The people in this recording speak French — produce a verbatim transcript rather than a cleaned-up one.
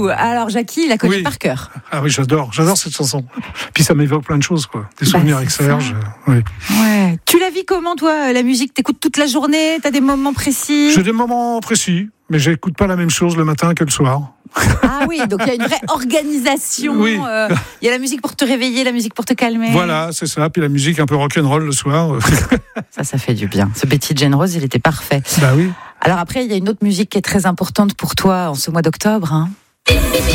Alors, Jackie, il la connaît Oui. par cœur. Ah oui, j'adore, j'adore cette chanson. Puis ça m'évoque plein de choses, quoi. Des souvenirs Bah, avec c'est Serge. ça. euh, Oui. Ouais. Tu la vis comment, toi, la musique? T'écoutes toute la journée? T'as des moments précis? J'ai des moments précis, mais j'écoute pas la même chose le matin que le soir. Ah oui, donc il y a une vraie organisation. Oui. euh, Il y a la musique pour te réveiller, la musique pour te calmer. Voilà, c'est ça. Puis la musique un peu rock'n'roll le soir. Ça, ça fait du bien. Ce Betty Jane Rose, il était parfait. Bah oui. Alors après, il y a une autre musique qui est très importante pour toi en ce mois d'octobre. Hein.